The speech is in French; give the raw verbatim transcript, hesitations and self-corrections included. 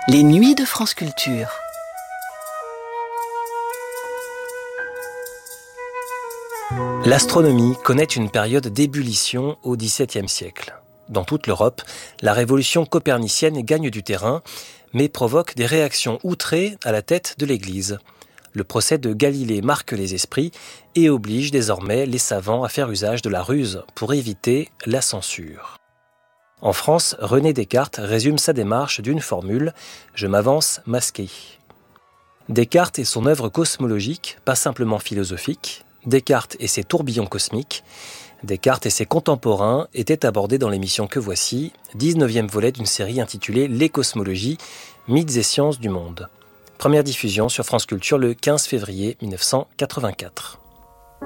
Les nuits de France Culture. L'astronomie connaît une période d'ébullition au dix-septième siècle. Dans toute l'Europe, la révolution copernicienne gagne du terrain, mais provoque des réactions outrées à la tête de l'Église. Le procès de Galilée marque les esprits et oblige désormais les savants à faire usage de la ruse pour éviter la censure. En France, René Descartes résume sa démarche d'une formule « Je m'avance masqué ». Descartes et son œuvre cosmologique, pas simplement philosophique, Descartes et ses tourbillons cosmiques, Descartes et ses contemporains étaient abordés dans l'émission Que voici, dix-neuvième volet d'une série intitulée Les cosmologies, mythes et sciences du monde. Première diffusion sur France Culture le quinze février mille neuf cent quatre-vingt-quatre.